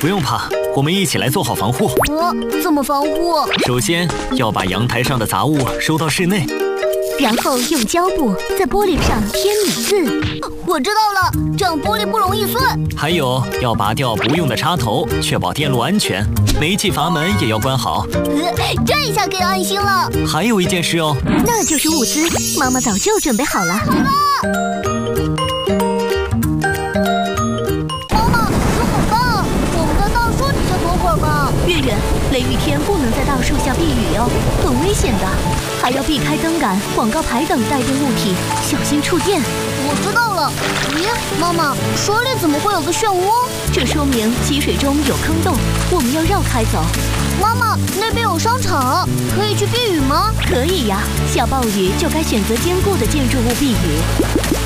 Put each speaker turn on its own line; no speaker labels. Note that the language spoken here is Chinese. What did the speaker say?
不用怕，我们一起来做好防护。
怎么防护？
首先要把阳台上的杂物收到室内，
然后用胶布在玻璃上贴米字。
我知道了，这样玻璃不容易碎。
还有要拔掉不用的插头，确保电路安全。煤气阀门也要关好。
这一下可以安心了。
还有一件事哦，
那就是物资，妈妈早就准备好了。
妈妈，这好大，我们在大树底下躲会儿吧。
月月，雷雨天不能在大树下避雨哟，很危险的，还要避开灯杆、广告牌等带电物体，小心触电。
我知道了。咦，妈妈，水里怎么会有个漩涡？
这说明积水中有坑洞，我们要绕开走。
妈妈，那边有商场，可以去避雨吗？
可以呀，下暴雨就该选择坚固的建筑物避雨。